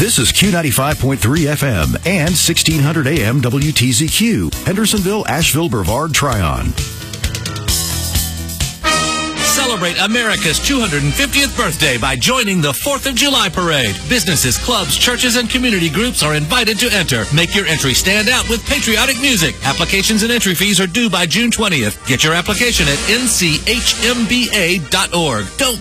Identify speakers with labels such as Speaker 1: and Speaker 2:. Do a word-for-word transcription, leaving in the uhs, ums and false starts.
Speaker 1: This is Q ninety-five point three F M and sixteen hundred A M W T Z Q, Hendersonville, Asheville, Brevard, Tryon.
Speaker 2: Celebrate America's two hundred fiftieth birthday by joining the fourth of July parade. Businesses, clubs, churches, and community groups are invited to enter. Make your entry stand out with patriotic music. Applications and entry fees are due by June twentieth. Get your application at N C H M B A dot org. Don't